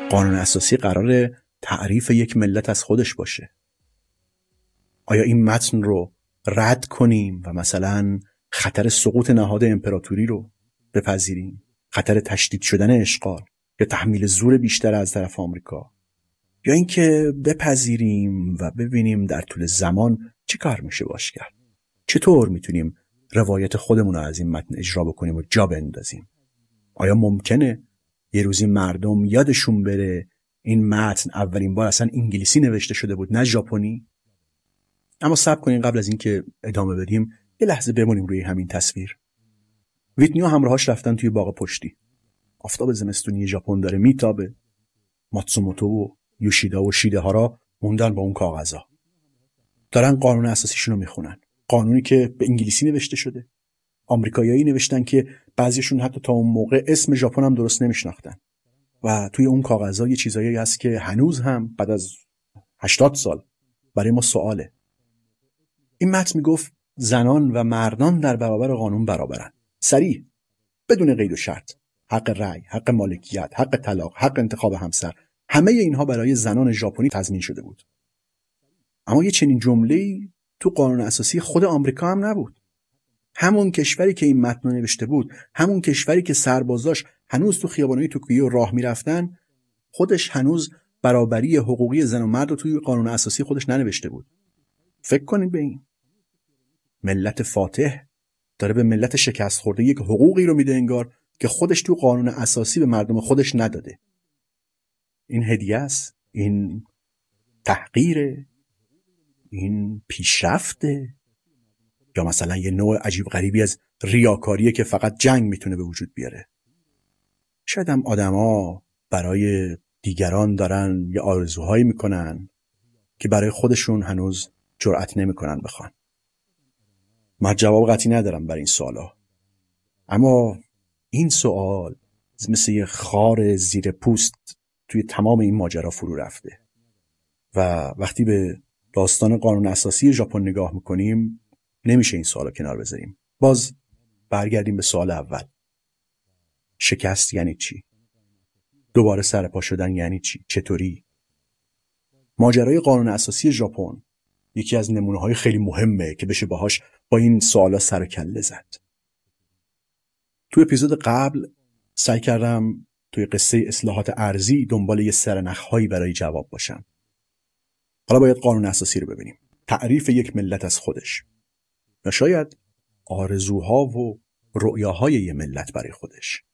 قانون اساسی قراره تعریف یک ملت از خودش باشه. آیا این متن رو رد کنیم و مثلا خطر سقوط نهاد امپراتوری رو بپذیریم؟ خطر تشدید شدن اشغال یا تحمیل زور بیشتر از طرف آمریکا؟ یا اینکه بپذیریم و ببینیم در طول زمان چه کار میشه باش کرد؟ چطور میتونیم روایت خودمون رو از این متن اجرا بکنیم و جا بندازیم؟ آیا ممکنه یه روزی مردم یادشون بره این متن اولین بار اصلا انگلیسی نوشته شده بود نه ژاپنی؟ اما صبر کنین، قبل از اینکه ادامه بدیم یه لحظه بمونیم روی همین تصویر. ویتنی و همراهاش رفتن توی باغ پشتی. آفتاب زمستونی ژاپن داره میتابه. ماتسوموتو و یوشیدا و شیده ها را موندن با اون کاغذا. دارن قانون اساسیشون رو میخونن. قانونی که به انگلیسی نوشته شده. آمریکاییایی نوشتن که بعضیشون حتی تا اون موقع اسم ژاپن هم درست نمیشناختن. و توی اون کاغذا یه چیزایی هست که هنوز هم بعد از 80 سال برای ما سواله. این متن میگفت زنان و مردان در برابر قانون برابرن. صریح، بدون قید و شرط. حق رأی، حق مالکیت، حق طلاق، حق انتخاب همسر، همه اینها برای زنان ژاپنی تضمین شده بود. اما یه چنین جمله‌ای تو قانون اساسی خود آمریکا هم نبود. همون کشوری که این متن نوشته بود، همون کشوری که سربازاش هنوز تو خیابان‌های توکیو راه میرفتن، خودش هنوز برابری حقوقی زن و مرد رو توی قانون اساسی خودش ننوشته بود. فکر کنید به این. ملت فاتح داره به ملت شکست خورده یک حقوقی رو میده انگار که خودش تو قانون اساسی به مردم خودش نداده. این هدیه است، این تحقیر، این پیشرفته، یا مثلا یه نوع عجیب غریبی از ریاکاریه که فقط جنگ میتونه به وجود بیاره. شاید هم آدما برای دیگران دارن یه آرزوهایی میکنن که برای خودشون هنوز جرأت نمیکنن بخوان. من جواب قطعی ندارم برای این سوالا، اما این سوال مثل یه خار زیر پوست توی تمام این ماجرا فرو رفته و وقتی به داستان قانون اساسی ژاپن نگاه میکنیم نمیشه این سوالا کنار بذاریم. باز برگردیم به سوال اول. شکست یعنی چی؟ دوباره سرپا شدن یعنی چی؟ چطوری؟ ماجرای قانون اساسی ژاپن یکی از نمونه‌های خیلی مهمه که بشه باهاش با این سوالا سر و کله زد. تو اپیزود قبل سعی کردم توی قصه اصلاحات ارضی دنبال یه سرنخ‌هایی برای جواب باشم. حالا باید قانون اساسی رو ببینیم. تعریف یک ملت از خودش. یا شاید آرزوها و رؤیاهای یه ملت برای خودش.